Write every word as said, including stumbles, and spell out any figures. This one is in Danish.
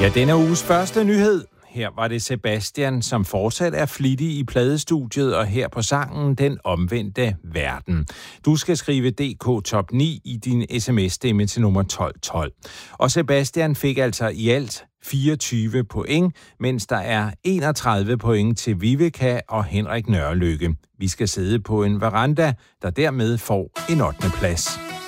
Ja, denne uges første nyhed. Her var det Sebastian, som fortsat er flittig i pladestudiet, og her på sangen Den Omvendte Verden. Du skal skrive D K Top ni i din sms-stemme til nummer tolv tolv. Og Sebastian fik altså i alt fireogtyve point, mens der er enogtredive point til Viveka og Henrik Nørrelykke. Vi skal sidde på en veranda, der dermed får en ottende plads.